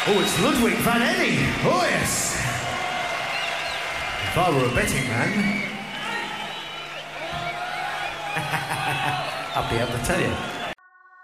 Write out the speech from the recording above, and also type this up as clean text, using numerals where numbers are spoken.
Oh, it's Ludwig van Ennie. Oh, yes. If I were a betting man, I'd be able to tell you.